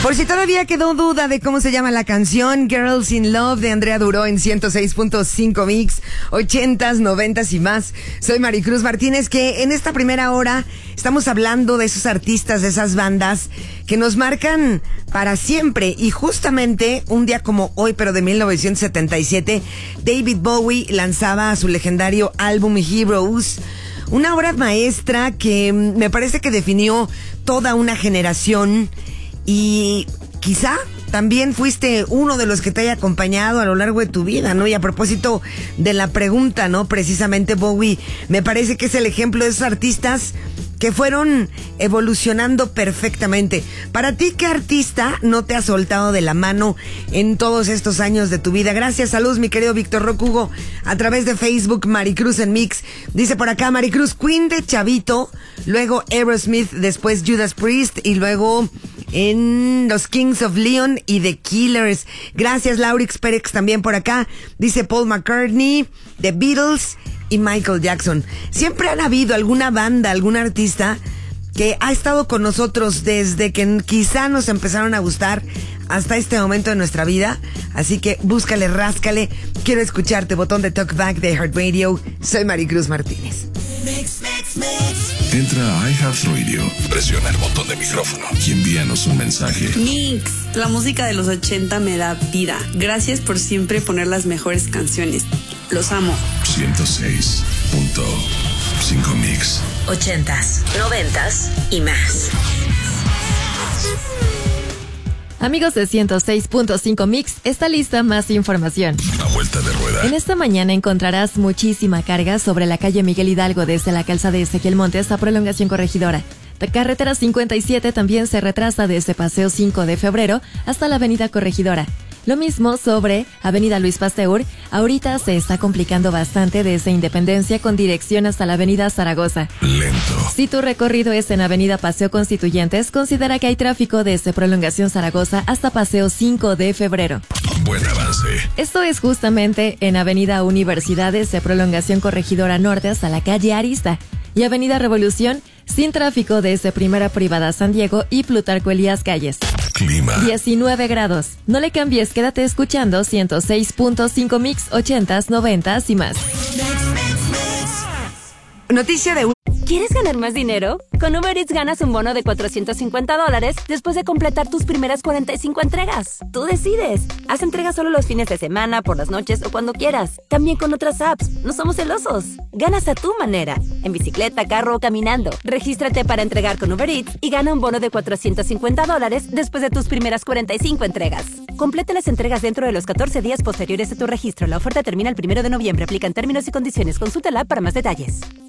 Por si todavía quedó duda de cómo se llama la canción, Girls in Love de Andrea Duró en 106.5 Mix, 80s, 90s y más. Soy Maricruz Martínez, que en esta primera hora estamos hablando de esos artistas, de esas bandas que nos marcan para siempre. Y justamente un día como hoy, pero de 1977, David Bowie lanzaba su legendario álbum Heroes, una obra maestra que me parece que definió toda una generación. Y quizá también fuiste uno de los que te haya acompañado a lo largo de tu vida, ¿no? Y a propósito de la pregunta, ¿no? Precisamente Bowie me parece que es el ejemplo de esos artistas que fueron evolucionando perfectamente. Para ti, ¿qué artista no te ha soltado de la mano en todos estos años de tu vida? Gracias, saludos, mi querido Víctor Roque Hugo, a través de Facebook, Maricruz en Mix. Dice por acá, Maricruz, Queen de chavito, luego Aerosmith, después Judas Priest y luego en los Kings of Leon y The Killers. Gracias, Laurix Pérez, también por acá. Dice Paul McCartney, The Beatles y Michael Jackson. Siempre han habido alguna banda, algún artista que ha estado con nosotros desde que quizá nos empezaron a gustar hasta este momento de nuestra vida. Así que búscale, ráscale. Quiero escucharte, botón de Talkback de iHeartRadio. Soy Maricruz Martínez. Mix, mix, mix. Entra a iHeartRadio, presiona el botón de micrófono y envíanos un mensaje. Mix, la música de los 80 me da vida. Gracias por siempre poner las mejores canciones. Los amo. 106.5 Mix. 80s, 90s y más. Amigos de 106.5 Mix, está lista más información. A vuelta de rueda. En esta mañana encontrarás muchísima carga sobre la calle Miguel Hidalgo desde la calzada de Ezequiel Montes a Prolongación Corregidora. La carretera 57 también se retrasa desde Paseo 5 de Febrero hasta la avenida Corregidora. Lo mismo sobre avenida Luis Pasteur, ahorita se está complicando bastante desde Independencia con dirección hasta la avenida Zaragoza. Lento. Si tu recorrido es en avenida Paseo Constituyentes, considera que hay tráfico desde Prolongación Zaragoza hasta Paseo 5 de Febrero. Buen avance. Esto es justamente en avenida Universidades de Prolongación Corregidora Norte hasta la calle Arista y avenida Revolución sin tráfico desde Primera Privada San Diego y Plutarco Elías Calles. Clima. 19 grados. No le cambies, quédate escuchando 106.5 Mix, 80s, 90s y más. Noticia de... ¿Quieres ganar más dinero? Con Uber Eats ganas un bono de $450 después de completar tus primeras 45 entregas. Tú decides. Haz entregas solo los fines de semana, por las noches o cuando quieras. También con otras apps. No somos celosos. Ganas a tu manera. En bicicleta, carro o caminando. Regístrate para entregar con Uber Eats y gana un bono de $450 después de tus primeras 45 entregas. Completa las entregas dentro de los 14 días posteriores a tu registro. La oferta termina el 1 de noviembre. Aplican términos y condiciones. Consulta la app para más detalles.